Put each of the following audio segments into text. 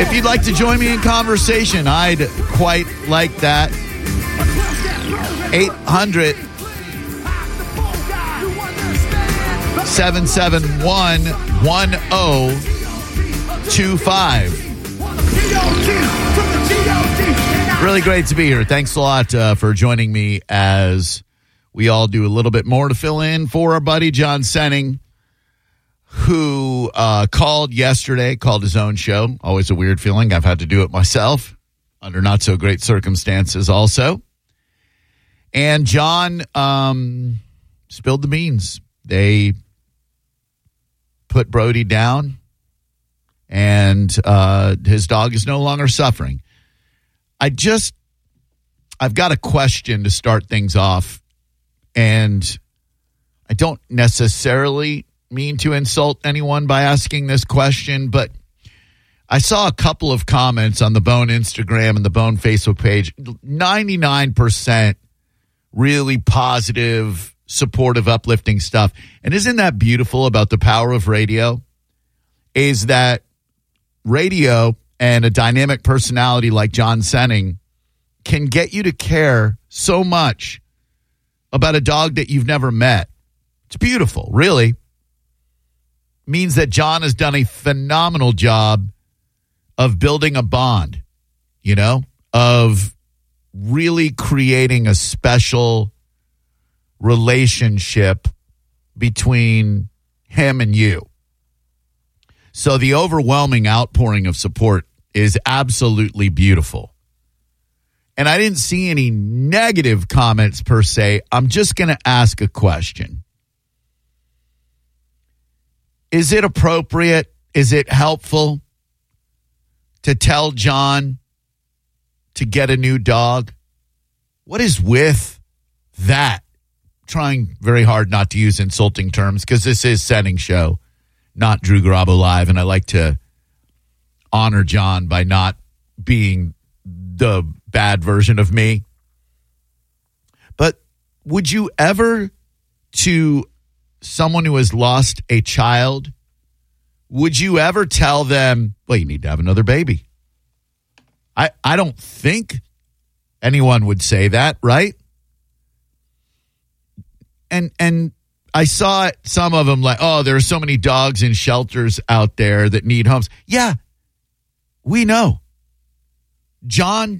If you'd like to join me in conversation, I'd quite like that. 800-771-1025. Really great to be here. Thanks a lot for joining me as we all do a little bit more to fill in for our buddy John Senning, who called yesterday, called his own show. Always a weird feeling. I've had to do it myself under not so great circumstances also. And John spilled the beans. They put Brody down, and his dog is no longer suffering. I've got a question to start things off, and I don't necessarily mean to insult anyone by asking this question, but I saw a couple of comments on the Bone Instagram and the Bone Facebook page. 99% really positive, supportive, uplifting stuff. And isn't that beautiful about the power of radio? Is that radio and a dynamic personality like John Senning can get you to care so much about a dog that you've never met. It's beautiful, really. Means that John has done a phenomenal job of building a bond, of really creating a special relationship between him and you. So the overwhelming outpouring of support is absolutely beautiful. And I didn't see any negative comments per se. I'm just going to ask a question. Is it appropriate? Is it helpful to tell John to get a new dog? What is with that? Trying very hard not to use insulting terms because this is Senning Show, not Drew Garabo Live, and I like to honor John by not being the bad version of me. But would you ever, to someone who has lost a child, would you ever tell them, well, you need to have another baby? I don't think anyone would say that, right? And I saw some of them like, oh, there are so many dogs in shelters out there that need homes. Yeah, we know. John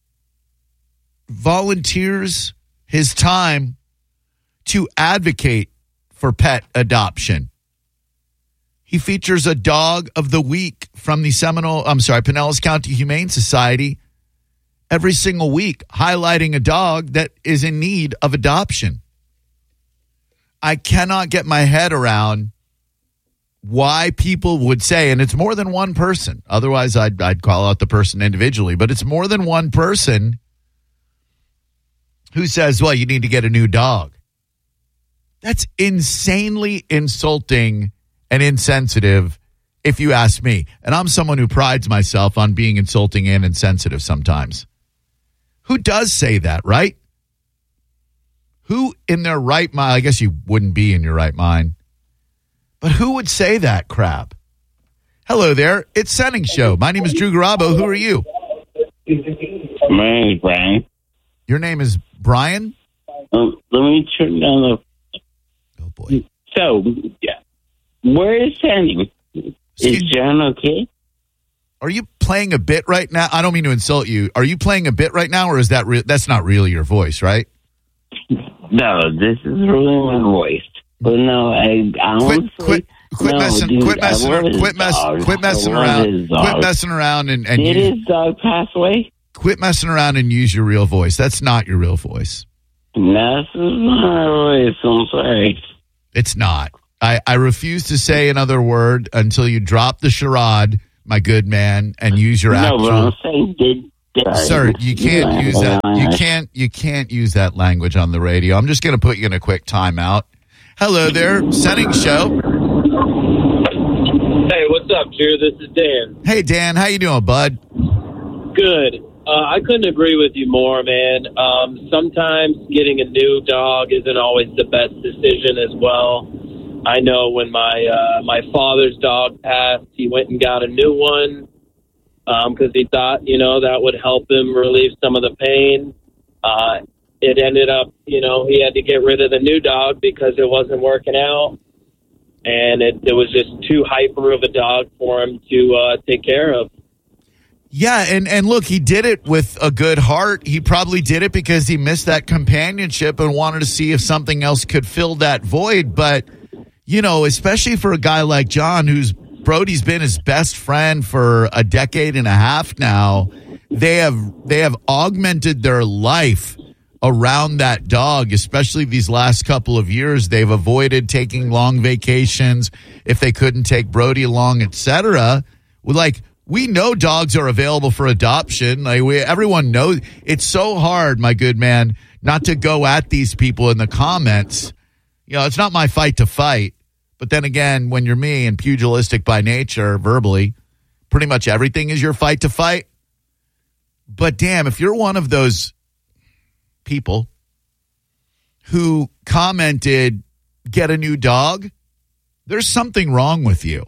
volunteers his time to advocate for pet adoption. He features a dog of the week from the Pinellas County Humane Society every single week, highlighting a dog that is in need of adoption. I cannot get my head around why people would say, and it's more than one person. Otherwise, I'd call out the person individually, but it's more than one person who says, well, you need to get a new dog. That's insanely insulting and insensitive, if you ask me. And I'm someone who prides myself on being insulting and insensitive sometimes. Who does say that, right? Who in their right mind, I guess you wouldn't be in your right mind, but who would say that crap? Hello there, it's Senning Show. My name is Drew Garabo. Who are you? My name is Brian. Your name is Brian? Let me turn down the... Oh, boy. So, yeah. Where is Senning? Is John okay? Are you playing a bit right now? I don't mean to insult you. Are you playing a bit right now, or is that that's not really your voice, right? No, this is really my voice. But no, I honestly... Quit messing around and did his dog pass away? Quit messing around and use your real voice. That's not your real voice. This is my voice. I'm sorry. It's not. I refuse to say another word until you drop the charade, my good man, and use your actual... No, but I'm saying Sir, you can't use that. You can't use that language on the radio. I'm just going to put you in a quick timeout. Hello there, Senning Show. Hey, what's up, Drew? This is Dan. Hey, Dan. How you doing, bud? Good. I couldn't agree with you more, man. Sometimes getting a new dog isn't always the best decision as well. I know when my father's dog passed, he went and got a new one. because he thought, that would help him relieve some of the pain. It ended up, he had to get rid of the new dog because it wasn't working out. And it was just too hyper of a dog for him to take care of. Yeah, and look, he did it with a good heart. He probably did it because he missed that companionship and wanted to see if something else could fill that void. But, especially for a guy like John, Brody's been his best friend for a decade and a half now, they have augmented their life around that dog, especially these last couple of years. They've avoided taking long vacations if they couldn't take Brody along, etc. We know dogs are available for adoption. Everyone knows. It's so hard, my good man, not to go at these people in the comments. It's not my fight to fight. But then again, when you're me and pugilistic by nature, verbally, pretty much everything is your fight to fight. But damn, if you're one of those people who commented, get a new dog, there's something wrong with you.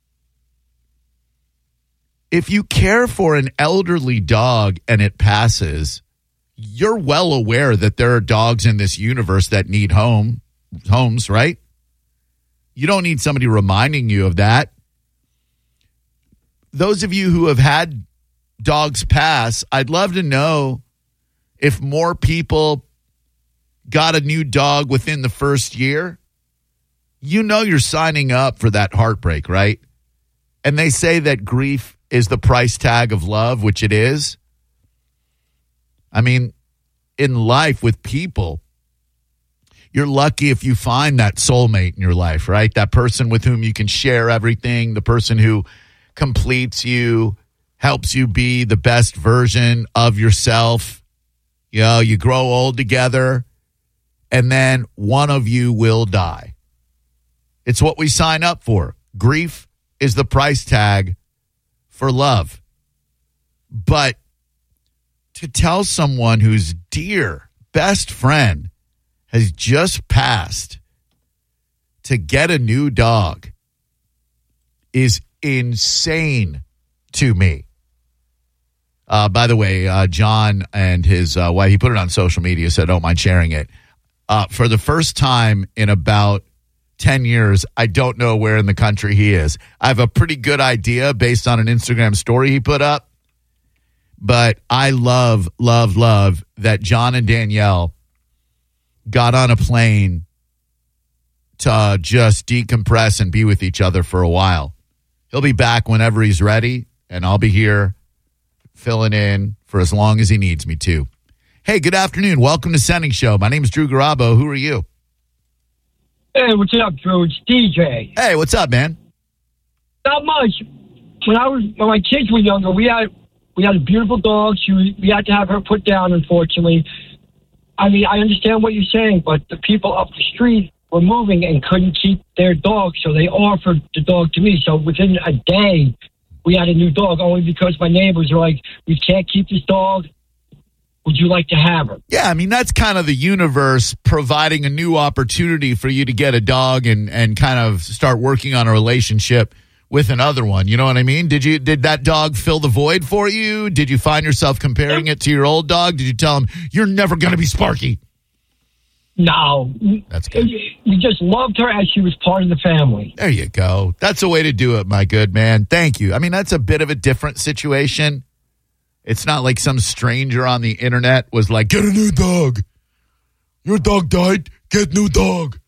If you care for an elderly dog and it passes, you're well aware that there are dogs in this universe that need homes, right? You don't need somebody reminding you of that. Those of you who have had dogs pass, I'd love to know if more people got a new dog within the first year. You're signing up for that heartbreak, right? And they say that grief is the price tag of love, which it is. I mean, in life with people, you're lucky if you find that soulmate in your life, right? That person with whom you can share everything, the person who completes you, helps you be the best version of yourself. You grow old together, and then one of you will die. It's what we sign up for. Grief is the price tag for love. But to tell someone whose dear best friend has just passed to get a new dog is insane to me. By the way, John and his wife, he put it on social media, so I don't mind sharing it. For the first time in about 10 years, I don't know where in the country he is. I have a pretty good idea based on an Instagram story he put up. But I love that John and Danielle got on a plane to just decompress and be with each other for a while. He'll be back whenever he's ready, and I'll be here filling in for as long as he needs me to. Hey, good afternoon. Welcome to Sending Show. My name is Drew Garabo. Who are you? Hey, what's up, Drew? It's DJ. Hey, what's up, man? Not much. When my kids were younger, we had a beautiful dog. We had to have her put down, unfortunately. I mean, I understand what you're saying, but the people up the street were moving and couldn't keep their dog, so they offered the dog to me. So within a day, we had a new dog, only because my neighbors were like, we can't keep this dog. Would you like to have her? Yeah, I mean, that's kind of the universe providing a new opportunity for you to get a dog and kind of start working on a relationship with another one. You know what I mean? Did that dog fill the void for you? Did you find yourself comparing it to your old dog? Did you tell him, you're never going to be Sparky? No. That's good. We just loved her as she was part of the family. There you go. That's the way to do it, my good man. Thank you. I mean, that's a bit of a different situation. It's not like some stranger on the internet was like, get a new dog. Your dog died. Get new dog.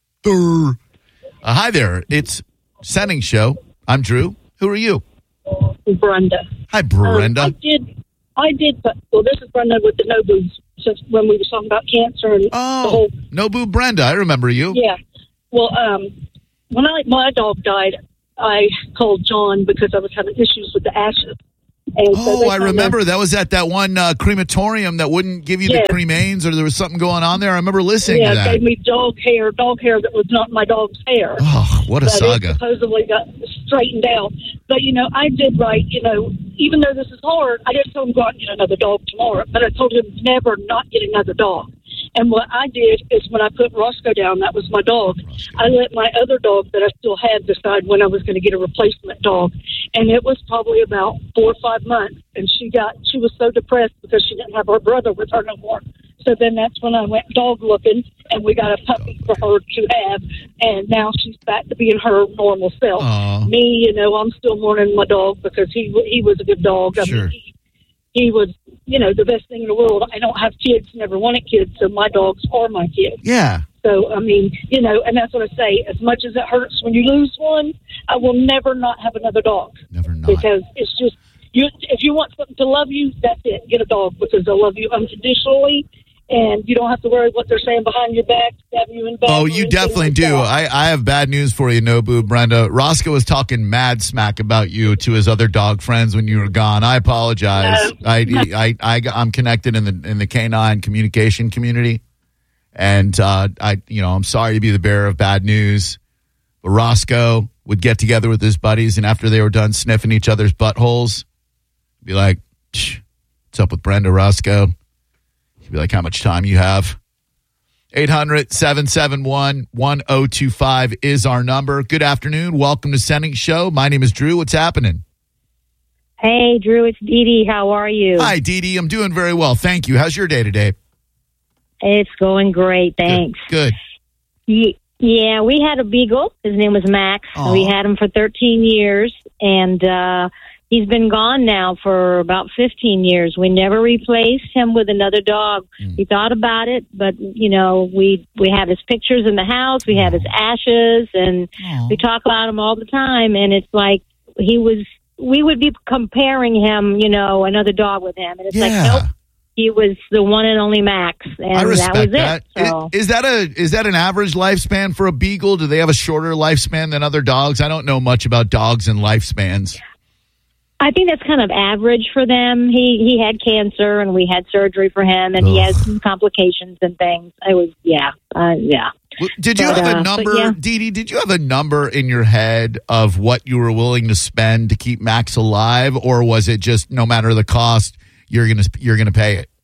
Hi there. It's Sending Show. I'm Drew. Who are you? Brenda. Hi, Brenda. I did, but this is Brenda with the Nobu, since when we were talking about cancer and the whole. Nobu Brenda. I remember you. Yeah. Well, when my dog died, I called John because I was having issues with the ashes. And I remember. That was at that one crematorium that wouldn't give you the cremains, or there was something going on there. I remember listening to that. Yeah, gave me dog hair that was not my dog's hair. Oh, what a saga. It supposedly got straightened out. But, I did right, even though this is hard, I didn't tell him go out and get another dog tomorrow, but I told him never not get another dog. And what I did is when I put Roscoe down, that was my dog, I let my other dog that I still had decide when I was going to get a replacement dog. And it was probably about 4 or 5 months. And she was so depressed because she didn't have her brother with her no more. So then that's when I went dog looking, and we got a puppy for her to have. And now she's back to being her normal self. Aww. Me, I'm still mourning my dog because he was a good dog. Sure. I mean, he was, the best thing in the world. I don't have kids, never wanted kids, so my dogs are my kids. Yeah. So, I mean, and that's what I say. As much as it hurts when you lose one, I will never not have another dog. Never not. Because it's just, if you want something to love you, that's it. Get a dog because they'll love you unconditionally. And you don't have to worry what they're saying behind your back, stab you in the back. Oh, you definitely do. I have bad news for you, Nobu, Brenda. Roscoe was talking mad smack about you to his other dog friends when you were gone. I apologize. I'm connected in the canine communication community, and I'm sorry to be the bearer of bad news. But Roscoe would get together with his buddies, and after they were done sniffing each other's buttholes, be like, "What's up with Brenda, Roscoe?" Be like, how much time you have? 800-771-1025 is our number. Good afternoon. Welcome to Sending Show. My name is Drew. What's happening? Hey, Drew. It's Dee Dee. How are you? Hi, Dee Dee. I'm doing very well. Thank you. How's your day today? It's going great. Thanks. Good. Yeah, we had a beagle. His name was Max. Aww. We had him for 13 years, and he's been gone now for about 15 years. We never replaced him with another dog. We thought about it, but, we have his pictures in the house. We have his ashes, and we talk about him all the time. And it's like we would be comparing him, another dog with him. And it's like, nope, he was the one and only Max. And I respect that was that. it. So. Is that an average lifespan for a beagle? Do they have a shorter lifespan than other dogs? I don't know much about dogs and lifespans. I think that's kind of average for them. He had cancer, and we had surgery for him, and he has some complications and things. Yeah. Did you have a number, Dee Dee? Did you have a number in your head of what you were willing to spend to keep Max alive, or was it just no matter the cost, you're gonna pay it?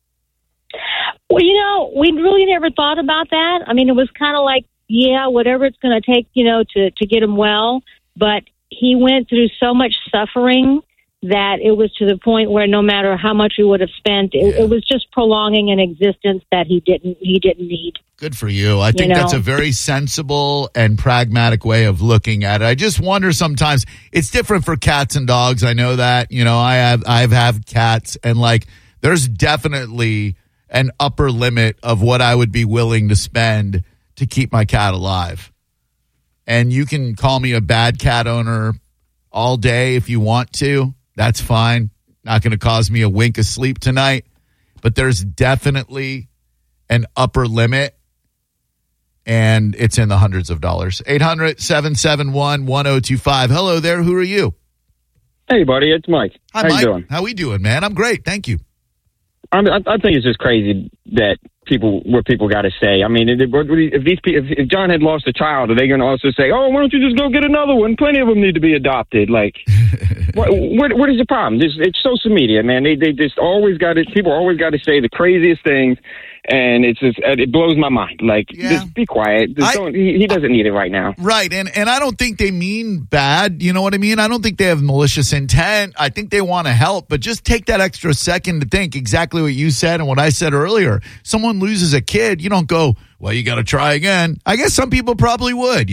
Well, we really never thought about that. I mean, it was kind of like, whatever it's going to take, to get him well, but he went through so much suffering that it was to the point where no matter how much we would have spent, it was just prolonging an existence that he didn't need. Good for you. I think that's a very sensible and pragmatic way of looking at it. I just wonder sometimes, it's different for cats and dogs. I know that, I've had cats, and there's definitely an upper limit of what I would be willing to spend to keep my cat alive. And you can call me a bad cat owner all day if you want to. That's fine. Not going to cause me a wink of sleep tonight. But there's definitely an upper limit, and it's in the hundreds of dollars. 800-771-1025. Hello there. Who are you? Hey, buddy. It's Mike. Hi, How Mike. you doing? How we doing, man? I'm great. Thank you. I think it's just crazy that people got to say. I mean, if John had lost a child, are they going to also say, "Oh, why don't you just go get another one? Plenty of them need to be adopted." Like, what is the problem? It's social media, man. They just always got it. People always got to say the craziest things, and it blows my mind. Like, just be quiet. He doesn't need it right now. Right, and I don't think they mean bad. You know what I mean? I don't think they have malicious intent. I think they want to help, but just take that extra second to think exactly what you said and what I said earlier. Someone loses a kid, you don't go, well, you got to try again. I guess some people probably would,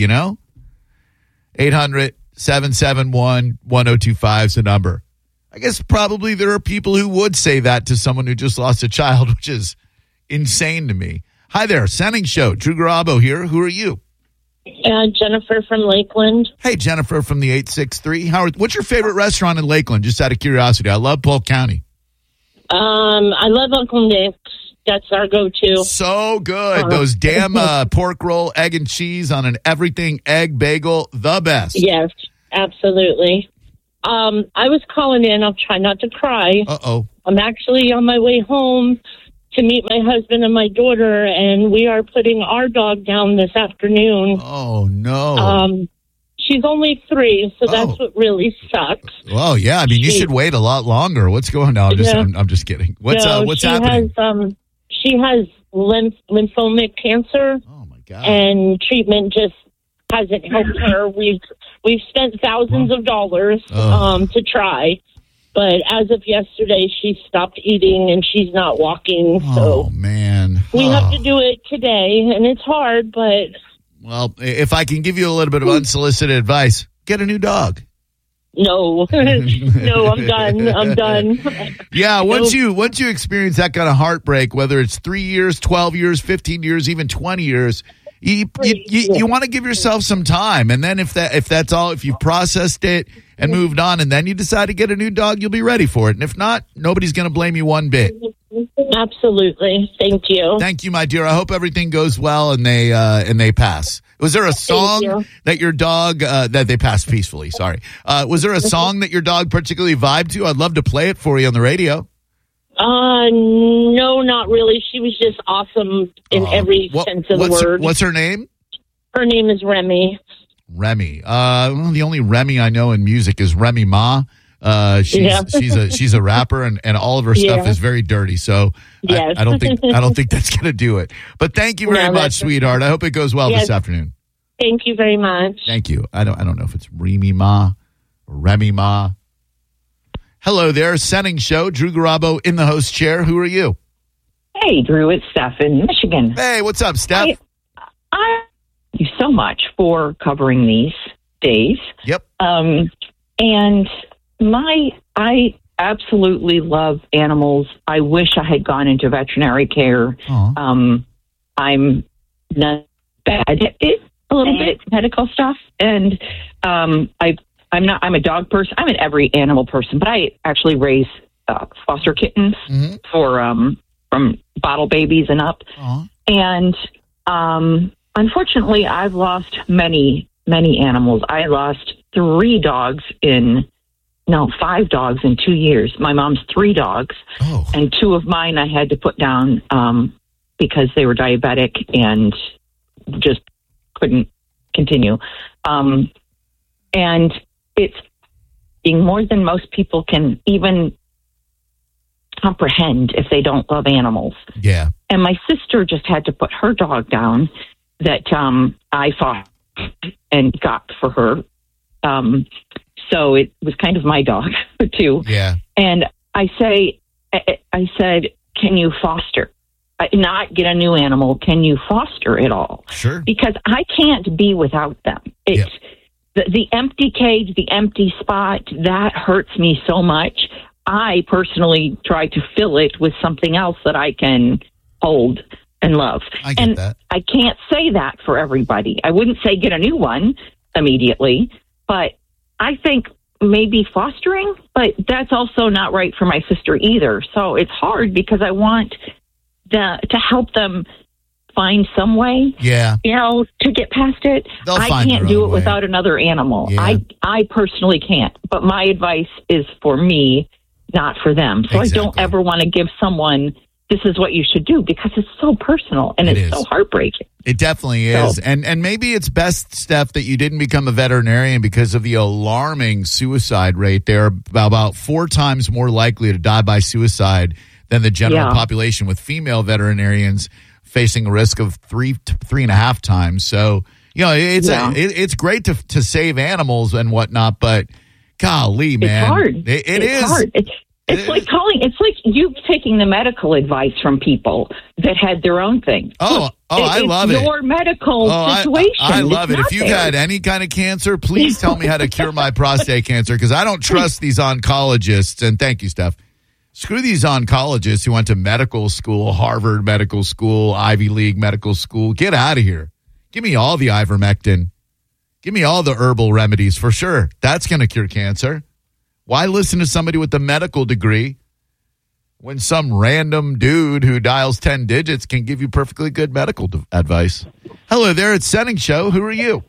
800-771-1025 is the number. I guess probably there are people who would say that to someone who just lost a child, which is insane to me. Hi there, Sending Show. Drew Garabo here. Who are you? Jennifer from Lakeland. Hey, Jennifer from the 863. What's your favorite restaurant in Lakeland? Just out of curiosity. I love Polk County. I love Uncle Nick's. That's our go-to. So good. Those damn pork roll, egg and cheese on an everything egg bagel. The best. Yes, absolutely. I was calling in. I'll try not to cry. Uh-oh. I'm actually on my way home to meet my husband and my daughter, and we are putting our dog down this afternoon. Oh, no. She's only 3, so that's what really sucks. Oh, yeah. I mean, you should wait a lot longer. What's going on? I'm just kidding. What's happening? She has lymphomic cancer. Oh my God. And treatment just hasn't helped her. We've spent thousands of dollars to try, but as of yesterday, she stopped eating and she's not walking. So man, we have to do it today, and it's hard. But well, if I can give you a little bit of unsolicited advice, get a new dog. No, no, I'm done. I'm done. Yeah, once you experience that kind of heartbreak, whether it's 3 years, 12 years, 15 years, even 20 years, you want to give yourself some time. And then if you've processed it and moved on, and then you decide to get a new dog, you'll be ready for it. And if not, nobody's going to blame you one bit. Absolutely. Thank you. Thank you, my dear. I hope everything goes well and they pass. Was there a song that your dog that they passed peacefully? Sorry. Was there a song that your dog particularly vibed to? I'd love to play it for you on the radio. No, not really. She was just awesome in every sense of the word. What's her name? Her name is Remy. Remy. The only Remy I know in music is Remy Ma. She's a rapper and all of her stuff is very dirty. So yes. I don't think that's going to do it. But thank you very much, sweetheart. I hope it goes well this afternoon. Thank you very much. Thank you. I don't know if it's Remy Ma or Remy Ma. Hello there, Senning Show. Drew Garabo in the host chair. Who are you? Hey, Drew. It's Steph in Michigan. Hey, what's up, Steph? I thank you so much for covering these days. Yep. And I absolutely love animals. I wish I had gone into veterinary care. I'm not bad at it, a little bit, medical stuff. And I'm a dog person. I'm an every animal person, but I actually raise foster kittens for from bottle babies and up. And unfortunately, I've lost many animals. I lost 5 dogs in 2 years. My mom's 3 dogs, and 2 of mine I had to put down because they were diabetic and just couldn't continue. And it's being more than most people can even comprehend if they don't love animals. Yeah. And my sister just had to put her dog down that I fought and got for her. So it was kind of my dog too. Yeah. And I said, can you foster? Not get a new animal. Can you foster it all? Sure. Because I can't be without them. It's the empty cage, the empty spot, that hurts me so much. I personally try to fill it with something else that I can hold and love. I get that. I can't say that for everybody. I wouldn't say get a new one immediately, but I think maybe fostering, but that's also not right for my sister either. So it's hard because I want to help them find some way, to get past it. I can't do it without another animal. Yeah. I personally can't, but my advice is for me, not for them. So exactly. I don't ever want to give someone, this is what you should do, because it's so personal and it's so heartbreaking. It definitely is. And maybe it's best, Steph, that you didn't become a veterinarian because of the alarming suicide rate. They're about 4 times more likely to die by suicide than the general population, with female veterinarians facing a risk of 3.5 times. So, it's great to save animals and whatnot, but golly, man. It's hard. It is hard. It's like you taking the medical advice from people that had their own thing. I love it. Your medical situation. I love it. If you've had any kind of cancer, please tell me how to cure my prostate cancer, because I don't trust these oncologists. And thank you, Steph. Screw these oncologists who went to medical school, Harvard Medical School, Ivy League Medical School. Get out of here. Give me all the ivermectin. Give me all the herbal remedies for sure. That's going to cure cancer. Why listen to somebody with a medical degree when some random dude who dials 10 digits can give you perfectly good medical advice? Hello there, it's Senning Show. Who are you?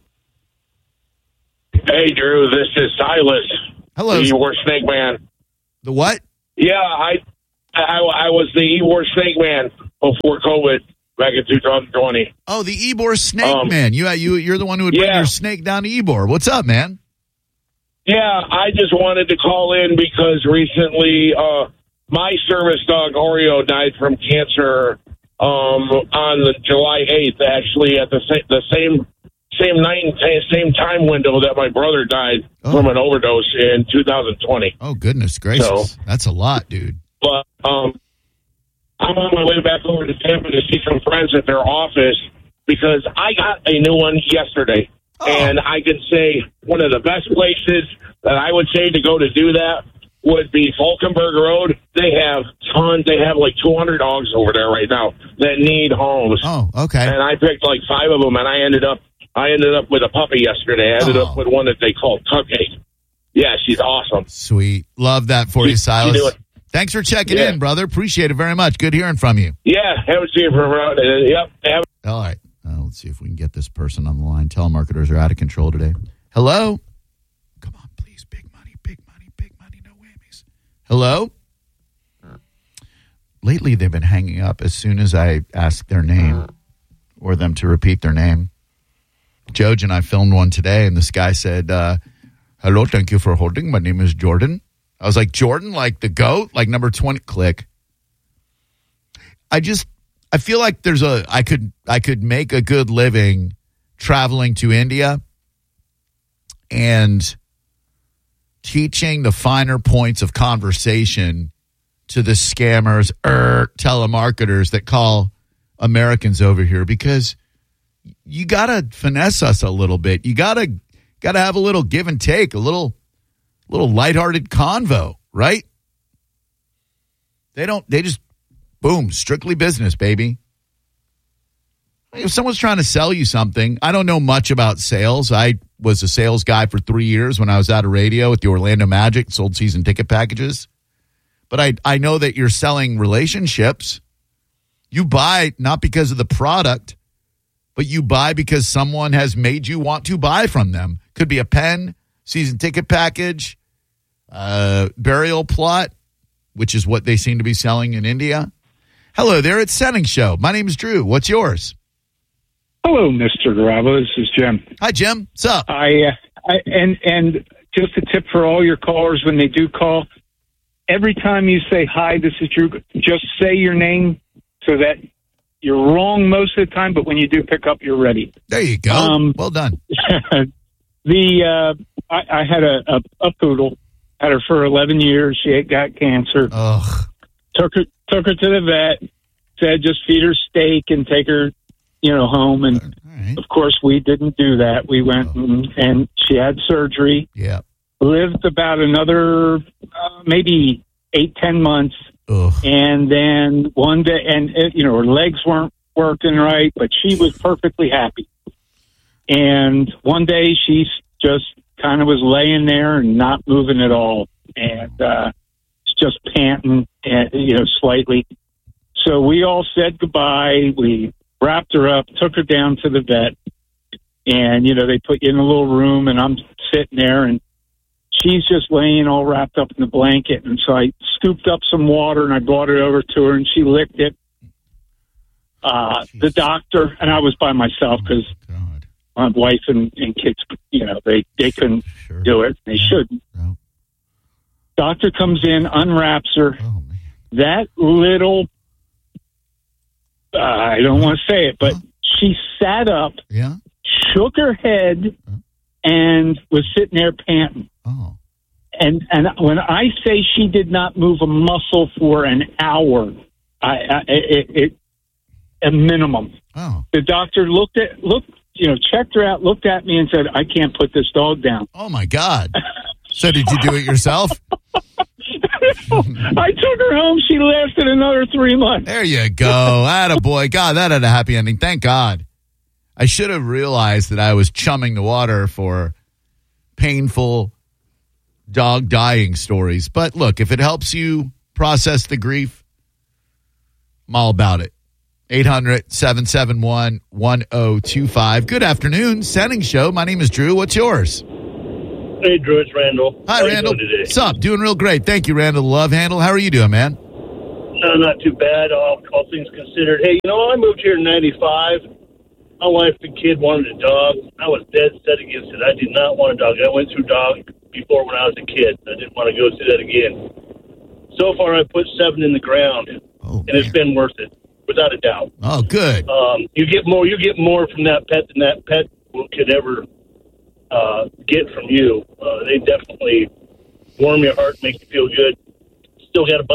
Hey, Drew, this is Silas. Hello. The E-War Snake Man. The what? Yeah, I was the E-War Snake Man before COVID back in 2020. Oh, the Ybor Snake Man. You're the one who would bring your snake down to Ybor. What's up, man? Yeah, I just wanted to call in because recently my service dog Oreo died from cancer on the July 8th, actually, at the same night and same time window that my brother died from an overdose in 2020. Oh, goodness gracious. So, that's a lot, dude. But I'm on my way back over to Tampa to see some friends at their office because I got a new one yesterday. And I can say one of the best places that I would say to go to do that would be Falkenberg Road. They have tons. They have like 200 dogs over there right now that need homes. Oh, okay. And I picked like 5 of them, and I ended up with a puppy yesterday. I ended up with one that they call Cupcake. Yeah, she's awesome. Sweet. Love that for you, Silas. Thanks for checking in, brother. Appreciate it very much. Good hearing from you. Yeah, haven't seen her for around. Yep. All right. Let's see if we can get this person on the line. Telemarketers are out of control today. Hello? Come on, please. Big money, no whammies. Hello? Lately, they've been hanging up as soon as I ask their name or them to repeat their name. Joj and I filmed one today, and this guy said, hello, thank you for holding. My name is Jordan. I was like, Jordan, like the GOAT, like number 20. Click. I feel like I could make a good living traveling to India and teaching the finer points of conversation to the scammers or telemarketers that call Americans over here, because you got to finesse us a little bit. You got to have a little give and take, a little lighthearted convo, right? They just boom, strictly business, baby. If someone's trying to sell you something, I don't know much about sales. I was a sales guy for 3 years when I was out of radio at the Orlando Magic, sold season ticket packages. But I know that you're selling relationships. You buy not because of the product, but you buy because someone has made you want to buy from them. Could be a pen, season ticket package, burial plot, which is what they seem to be selling in India. Hello there, it's Senning Show. My name is Drew. What's yours? Hello, Mr. Garabo. This is Jim. Hi, Jim. What's up? And just a tip for all your callers when they do call, every time you say, hi, this is Drew, just say your name so that you're wrong most of the time, but when you do pick up, you're ready. There you go. Well done. I had a poodle, had her for 11 years. She got cancer. Ugh. Took her to the vet, said just feed her steak and take her, home. And of course we didn't do that. We went and she had surgery. Yeah. Lived about another maybe 8-10 months. Ugh. And then one day, and her legs weren't working right, but she was perfectly happy. And one day she just kind of was laying there and not moving at all. And, just panting, slightly. So we all said goodbye. We wrapped her up, took her down to the vet, and, they put you in a little room, and I'm sitting there, and she's just laying all wrapped up in the blanket. And so I scooped up some water, and I brought it over to her, and she licked it. The doctor, and I was by myself because my wife and kids, they couldn't do it. They shouldn't. No. Doctor comes in, unwraps her. Oh, man. That little, I don't want to say it, but she sat up, shook her head, and was sitting there panting. Oh. And when I say she did not move a muscle for an hour, a minimum. Oh. The doctor checked her out, looked at me, and said, "I can't put this dog down." Oh my God! So did you do it yourself? I took her home. She lasted another 3 months. There you go. Attaboy. God, that had a happy ending. Thank God. I should have realized that I was chumming the water for painful dog dying stories. But look, if it helps you process the grief, I'm all about it. 800-771-1025. Good afternoon. Senning Show. My name is Drew. What's yours? Hey, Drew. It's Randall. Hi, Randall. What's up? Doing real great. Thank you, Randall. Love handle. How are you doing, man? No, not too bad. All things considered. Hey, I moved here in 95. My wife and kid wanted a dog. I was dead set against it. I did not want a dog. I went through dog before when I was a kid. I didn't want to go through that again. So far, I put 7 in the ground, and it's been worth it. without a doubt. Oh, good. You get more from that pet than that pet could ever get from you. They definitely warm your heart, make you feel good. Still got a